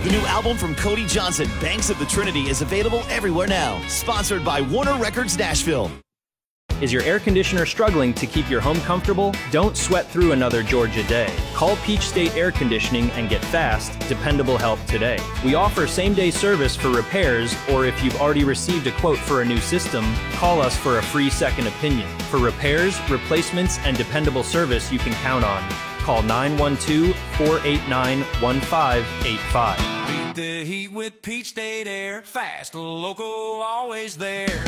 The new album from Cody Johnson, Banks of the Trinity, is available everywhere now. Sponsored by Warner Records Nashville. Is your air conditioner struggling to keep your home comfortable? Don't sweat through another Georgia day. Call Peach State Air Conditioning and get fast, dependable help today. We offer same-day service for repairs, or if you've already received a quote for a new system, call us for a free second opinion. For repairs, replacements, and dependable service you can count on. Call 912-489-1585. Beat the heat with Peach State Air. Fast, local, always there.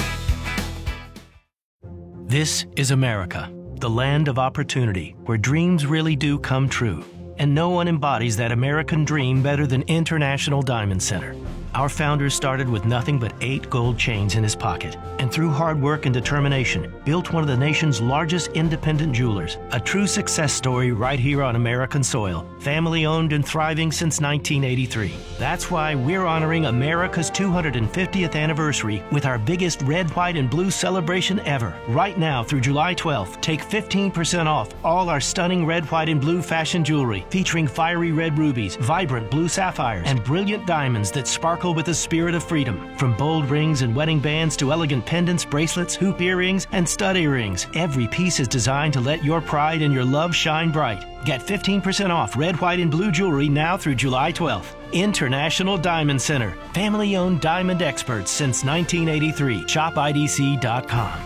This is America, the land of opportunity, where dreams really do come true. And no one embodies that American dream better than International Diamond Center. Our founder started with nothing but 8 gold chains in his pocket, and through hard work and determination, built one of the nation's largest independent jewelers. A true success story right here on American soil. Family owned and thriving since 1983. That's why we're honoring America's 250th anniversary with our biggest red, white, and blue celebration ever. Right now through July 12th, take 15% off all our stunning red, white, and blue fashion jewelry, featuring fiery red rubies, vibrant blue sapphires, and brilliant diamonds that sparkle with the spirit of freedom. From bold rings and wedding bands to elegant pendants, bracelets, hoop earrings, and stud earrings, every piece is designed to let your pride and your love shine bright. Get 15% off red, white, and blue jewelry now through July 12th. International Diamond Center. Family-owned diamond experts since 1983. ShopIDC.com.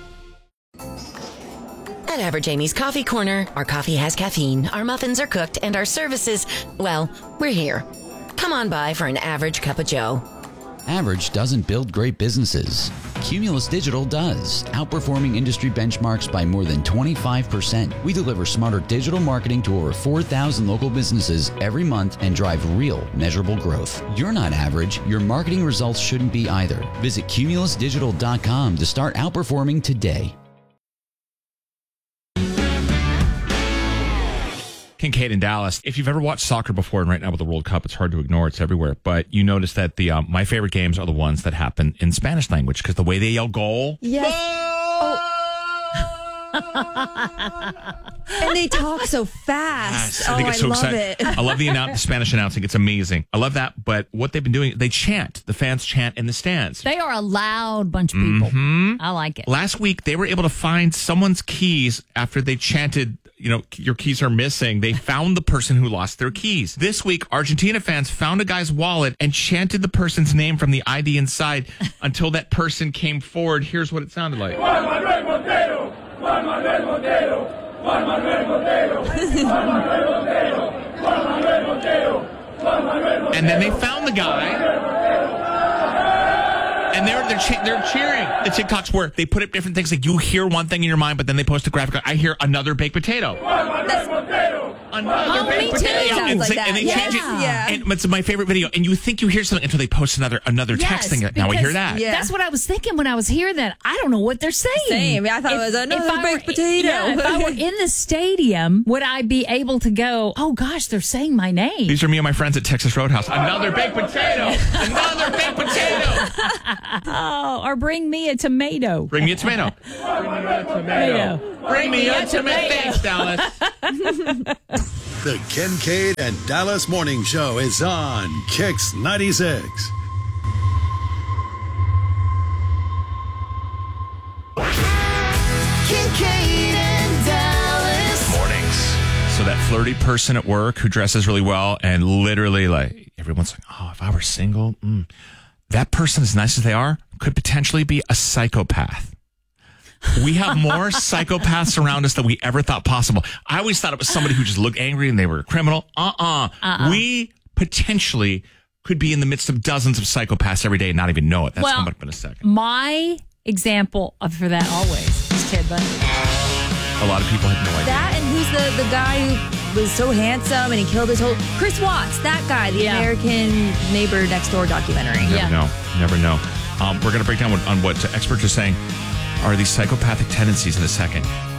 At Average Amy's Coffee Corner, our coffee has caffeine, our muffins are cooked, and our services, well, we're here. Come on by for an average cup of joe. Average doesn't build great businesses. Cumulus Digital does, outperforming industry benchmarks by more than 25%. We deliver smarter digital marketing to over 4,000 local businesses every month and drive real, measurable growth. You're not average. Your marketing results shouldn't be either. Visit cumulusdigital.com to start outperforming today. Kincaid in Dallas. If you've ever watched soccer before, and right now with the World Cup, it's hard to ignore. It's everywhere. But you notice that the my favorite games are the ones that happen in Spanish language because the way they yell goal. Yes. And they talk so fast. Yes, I love it. I love the Spanish announcing. It's amazing. I love that. But what they've been doing, they chant. The fans chant in the stands. They are a loud bunch of people. Mm-hmm. I like it. Last week, they were able to find someone's keys after they chanted, your keys are missing. They found the person who lost their keys. This week, Argentina fans found a guy's wallet and chanted the person's name from the ID inside until that person came forward. Here's what it sounded like. Juan Manuel Montero! Juan Manuel Montero! Juan Manuel Montero! Juan Manuel Montero! Juan Manuel Montero! Juan Manuel Montero! And then they found the guy. And they're cheering. The TikToks where they put up different things. Like you hear one thing in your mind, but then they post a graphic. I hear another baked potato. Another baked potato. And they change it. Yeah. And it's my favorite video. And you think you hear something until they post another text thing. Now we hear that. Yeah. That's what I was thinking when I was hearing that. I don't know what they're saying. Same. I thought it was another baked potato. Yeah, if I were in the stadium, would I be able to go, oh gosh, they're saying my name? These are me and my friends at Texas Roadhouse. Another baked potato. Another baked potato. Oh, or bring me a tomato. Bring me a tomato. Bring me a tomato. Bring me a tomato. Thanks, Dallas. The Kincaid and Dallas Morning Show is on Kix 96. Kincaid and Dallas Mornings. So that flirty person at work who dresses really well and literally like everyone's like, oh, if I were single, that person, as nice as they are, could potentially be a psychopath. We have more psychopaths around us than we ever thought possible. I always thought it was somebody who just looked angry and they were a criminal. We potentially could be in the midst of dozens of psychopaths every day and not even know it. That's coming up in a second. My example for that always is Ted Bundy. A lot of people had no idea. That and who's the guy who was so handsome and he killed his whole... Chris Watts, that guy, the American Neighbor Next Door documentary. Never know. We're going to break down on what experts are saying are these psychopathic tendencies in a second.